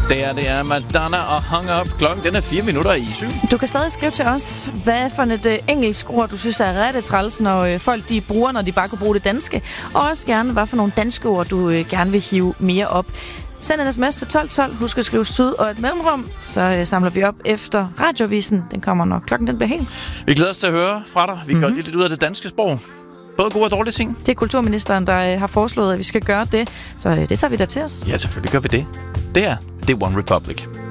Det er Madonna og Hung Up. Klokken den er 7:04. Du kan stadig skrive til os, hvad for et engelsk ord, du synes er rigtig træls, når folk de bruger, når de bare kunne bruge det danske. Og også gerne, hvad for nogle danske ord, du gerne vil hive mere op. Send en sms til 1212. Husk at skrive syd og et mellemrum. Så samler vi op efter radiovisen. Den kommer, når klokken den bliver helt. Vi glæder os til at høre fra dig. Vi går lidt ud af det danske sprog. Både gode og dårlige ting. Det er kulturministeren, der har foreslået, at vi skal gøre det. Så det tager vi da til os. Ja, selvfølgelig gør vi det. Det er One Republic.